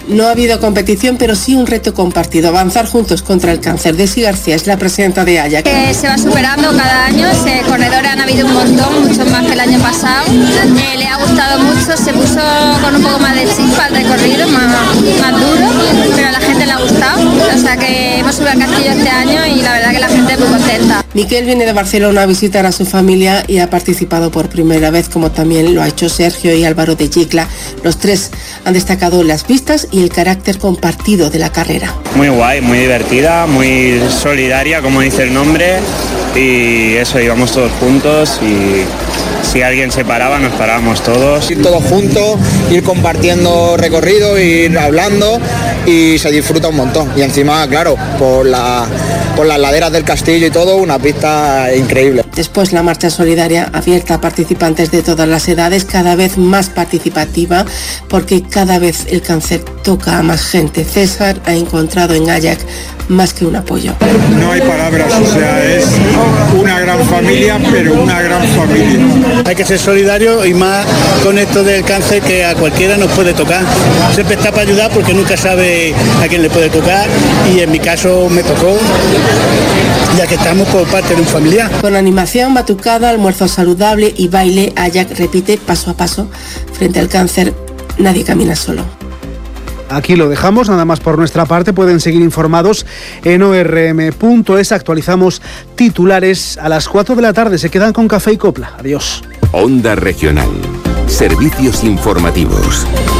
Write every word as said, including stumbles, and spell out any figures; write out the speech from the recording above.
No ha habido competición, pero sí un reto compartido, avanzar juntos contra el cáncer. Desi García es la presidenta de Ayac. Que se va superando cada año, se, corredores han habido un montón, muchos más que el año pasado. Eh, le ha gustado mucho, se puso con un poco más de chispa el recorrido, más, más duro, pero a la gente le ha gustado. O sea que hemos subido al castillo este año y la verdad que la gente es muy contenta. Miquel viene de Barcelona a visitar a su familia y ha participado por primera vez, como también lo ha hecho Sergio y Álvaro de Yecla. Los tres han destacado las vistas y el carácter compartido de la carrera. Muy guay, muy divertida, muy solidaria, como dice el nombre, y eso, íbamos todos juntos y si alguien se paraba, nos parábamos todos. Ir todos juntos, ir compartiendo recorrido, ir hablando y se disfruta un montón. Y encima, claro, por, la, por las laderas del castillo y todo, una pista increíble. Después la marcha solidaria abierta a participantes de todas las edades, cada vez más participativa, porque cada vez el cáncer toca a más gente. César ha encontrado en Ayac más que un apoyo. No hay palabras, o sea, es una gran familia, pero una gran familia. Hay que ser solidario y más con esto del cáncer que a cualquiera nos puede tocar. Siempre está para ayudar porque nunca sabe a quién le puede tocar y en mi caso me tocó, ya que estamos por parte de un familiar. Con animación, batucada, almuerzo saludable y baile, Ayac repite paso a paso: frente al cáncer, nadie camina solo. Aquí lo dejamos, nada más por nuestra parte. Pueden seguir informados en o erre eme punto es. Actualizamos titulares a las cuatro de la tarde. Se quedan con Café y Copla. Adiós. Onda Regional. Servicios informativos.